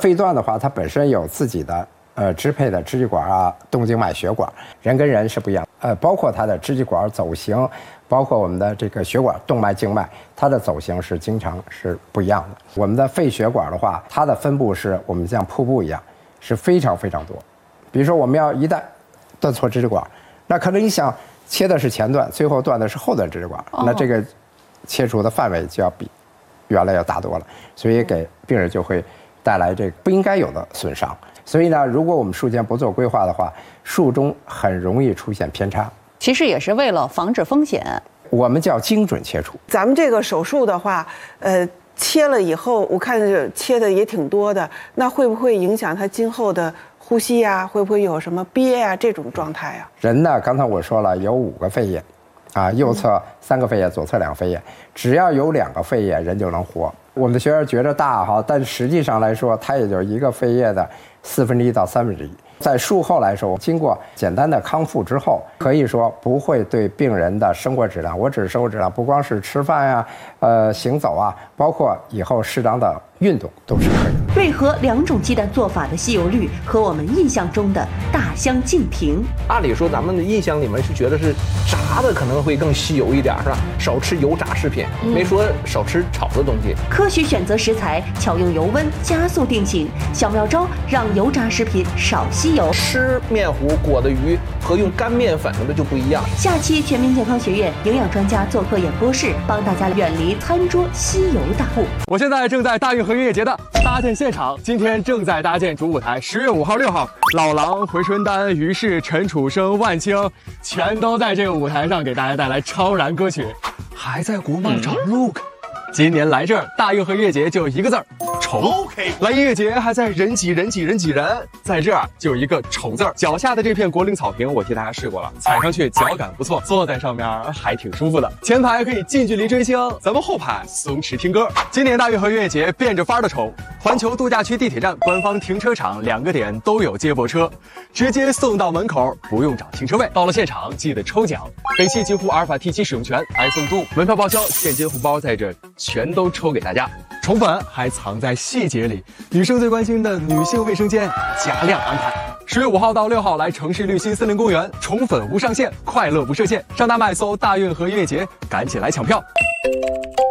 肺段的话，它本身有自己的支配的支气管啊、动静脉、血管，人跟人是不一样。包括它的支气管走形，包括我们的这个血管、动脉、静脉，它的走形是经常是不一样的。我们的肺血管的话，它的分布是我们像瀑布一样，是非常非常多。比如说，我们要一旦断错支气管，那可能你想切的是前段，最后断的是后段支气管，那这个切除的范围就要比原来要大多了，所以给病人就会带来这个不应该有的损伤。所以呢，如果我们术前不做规划的话，术中很容易出现偏差。 其实也是为了防止风险， 我们叫精准切除。 咱们这个手术的话，切了以后，我看切的也挺多的，那会不会影响他今后的呼吸呀？会不会有什么憋呀这种状态呀？ 人呢，刚才我说了有5个肺叶，右侧3个肺叶，左侧2个肺叶，只要有2个肺叶，人就能活。我们的学员觉得大哈，但实际上来说，它也就是1个肺叶的1/4到1/3。在术后来说，经过简单的康复之后，可以说不会对病人的生活质量，我指生活质量不光是吃饭呀、行走啊，包括以后适当的运动都是可以的。 为何2种鸡蛋做法的稀有率和我们印象中的大相径庭？ 按理说，咱们的印象里面是觉得是炸的可能会更稀有一点，是吧？少吃油炸食品，没说少吃炒的东西。 科学选择食材，巧用油温加速定型，小妙招让油炸食品少吸油。 吃面糊裹的鱼和用干面粉的就不一样。 下期全民健康学院营养专家做客演播室，帮大家远离餐桌吸油大户。 我现在正在大运河音乐节的搭建现场，今天正在搭建主舞台。10月5号、6号，老狼、回春丹、于适、陈楚生、万青，全都在这个舞台上给大家带来超燃歌曲。还在国贸找 Look。今年来这儿，大运河音乐节就1个字儿，丑。来音乐节还在人挤人，在这儿就一个丑字儿。脚下的这片国岭草坪，我替大家试过了，踩上去脚感不错，坐在上面还挺舒服的。前排可以近距离追星，咱们后排松弛听歌。今年大运河音乐节变着法的丑，环球度假区地铁站官方停车场2个点都有接驳车，直接送到门口，不用找停车位。到了现场记得抽奖，北汽极狐阿尔法 T7 使用权，iPhone 度，门票报销，现金红包在这全都抽给大家。宠粉还藏在细节里，女生最关心的女性卫生间加量安排。10月5号到6号来城市绿心森林公园，宠粉无上限，快乐不设限。上大麦搜大运河音乐节，赶紧来抢票。